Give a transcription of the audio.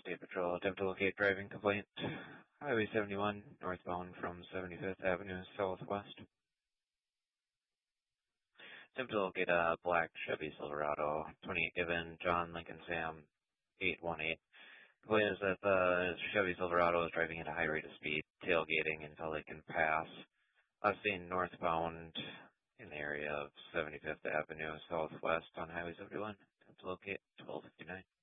State Patrol. Attempt to locate driving complaint. Highway 71, northbound from 75th Avenue Southwest. Attempt to locate a black Chevy Silverado, 28 given, John Lincoln Sam, 818. Complaint is that the Chevy Silverado is driving at a high rate of speed, tailgating until they can pass. Last seen northbound in the area of 75th Avenue Southwest on Highway 71. Attempt to locate 1259.